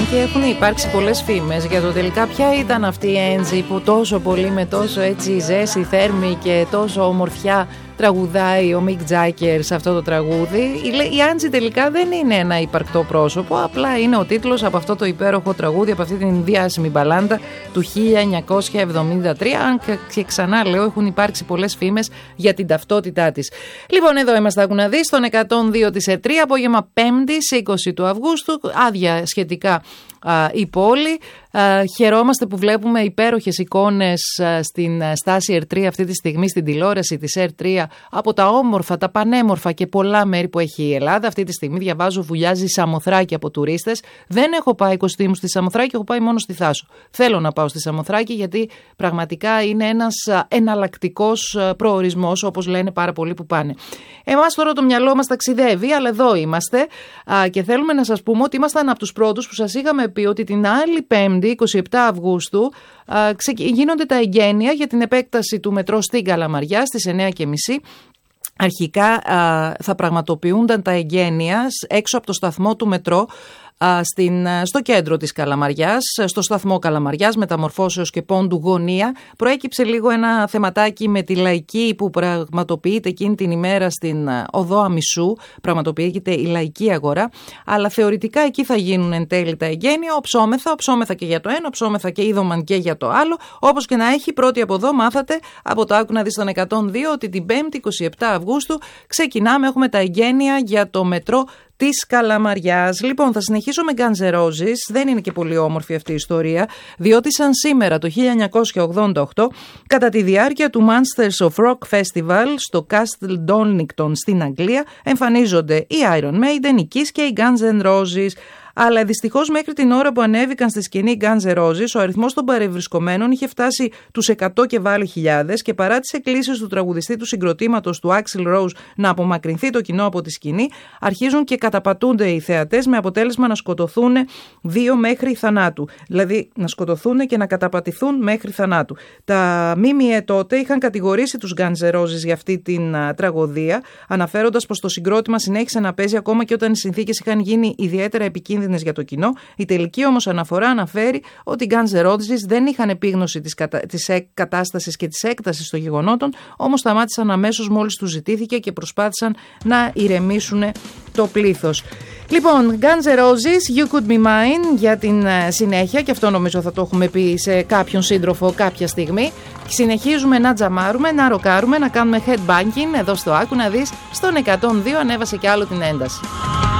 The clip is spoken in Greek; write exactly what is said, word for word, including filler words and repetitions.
και έχουν υπάρξει πολλές φήμες για το τελικά ποια ήταν αυτή η Έντζη που τόσο πολύ με τόσο έτσι ζέση, θέρμη και τόσο ομορφιά τραγουδάει ο Μικ Τζάκερ σε αυτό το τραγούδι. Η Άντζη τελικά δεν είναι ένα υπαρκτό πρόσωπο, απλά είναι ο τίτλος από αυτό το υπέροχο τραγούδι, από αυτή την διάσημη μπαλάντα του χίλια εννιακόσια εβδομήντα τρία. Αν και ξανά λέω, έχουν υπάρξει πολλές φήμες για την ταυτότητά της. Λοιπόν, εδώ είμαστε, άκου να δεις, στον εκατόν δύο της ΕΤΡΙ, απόγευμα Πέμπτη, είκοσι του Αυγούστου, άδεια σχετικά α, η πόλη. Α, χαιρόμαστε που βλέπουμε υπέροχες εικόνες α, στην στάση ΕΡΤΡΙ αυτή τη στιγμή, στην τηλεόραση της ΕΡΤΡΙ, από τα όμορφα, τα πανέμορφα και πολλά μέρη που έχει η Ελλάδα. Αυτή τη στιγμή διαβάζω, βουλιάζει Σαμοθράκη από τουρίστες. Δεν έχω πάει κοστίμου στη Σαμοθράκη, έχω πάει μόνο στη Θάσο. Θέλω να πάω στη Σαμοθράκη γιατί πραγματικά είναι ένας εναλλακτικός προορισμός, όπως λένε πάρα πολλοί που πάνε. Εμάς τώρα το μυαλό μας ταξιδεύει, αλλά εδώ είμαστε α, και θέλουμε να σας πούμε ότι ήμασταν από τους πρώτους που σας είχαμε πει ότι την άλλη Πέμπτη, είκοσι επτά Αυγούστου, α, ξε, γίνονται τα εγγένεια για την επέκταση του μετρό στην Καλαμαριά στις εννιά και μισή. Αρχικά α, θα πραγματοποιούνταν τα εγγένεια έξω από το σταθμό του μετρό Στην, στο κέντρο της Καλαμαριάς, στο σταθμό Καλαμαριάς, Μεταμορφώσεως και Πόντου Γωνία. Προέκυψε λίγο ένα θεματάκι με τη Λαϊκή που πραγματοποιείται εκείνη την ημέρα στην οδό Αμισού. Πραγματοποιείται η Λαϊκή Αγορά. Αλλά θεωρητικά εκεί θα γίνουν εν τέλει τα εγγένεια. Οψόμεθα, οψόμεθα και για το ένα, οψόμεθα και είδομαν και για το άλλο. Όπως και να έχει, πρώτη από εδώ μάθατε από το Άκου να δεις στον εκατόν δύο ότι την Πέμπτη, είκοσι επτά Αυγούστου, ξεκινάμε. Έχουμε τα εγγένεια για το μετρό της Καλαμαριάς. Λοιπόν, θα συνεχίσω με Guns N' Roses. Δεν είναι και πολύ όμορφη αυτή η ιστορία, διότι σαν σήμερα το χίλια εννιακόσια ογδόντα οκτώ, κατά τη διάρκεια του Monsters of Rock Festival στο Castle Donington στην Αγγλία, εμφανίζονται οι Iron Maiden, οι Kiss και οι Guns N' Roses. Αλλά δυστυχώς μέχρι την ώρα που ανέβηκαν στη σκηνή Guns N' Roses, ο αριθμός των παρευρισκομένων είχε φτάσει τους εκατό και βάλει χιλιάδες και παρά τις εκκλήσεις του τραγουδιστή του συγκροτήματος του Axl Rose να απομακρυνθεί το κοινό από τη σκηνή, αρχίζουν και καταπατούνται οι θεατές με αποτέλεσμα να σκοτωθούν δύο μέχρι θανάτου. Δηλαδή να σκοτωθούν και να καταπατηθούν μέχρι θανάτου. Τα ΜΜΕ τότε είχαν κατηγορήσει τους Guns N' Roses για αυτή την α, τραγωδία, αναφέροντας πως το συγκρότημα συνέχισε να παίζει ακόμα και όταν οι συνθήκες είχαν γίνει ιδιαίτερα επικίνδυνες για το κοινό. Η τελική όμως αναφορά αναφέρει ότι οι Guns N' Roses δεν είχαν επίγνωση της, κατα... της κατάστασης και της έκτασης των γεγονότων, όμως σταμάτησαν αμέσως μόλις τους ζητήθηκε και προσπάθησαν να ηρεμήσουν το πλήθος. Λοιπόν, Guns N' Roses, You Could Be Mine για την συνέχεια, και αυτό νομίζω θα το έχουμε πει σε κάποιον σύντροφο κάποια στιγμή. Συνεχίζουμε να τζαμάρουμε, να ροκάρουμε, να κάνουμε headbanging εδώ στο Άκου να δεις. Στον εκατόν δύο ανέβασε κι άλλο την ένταση.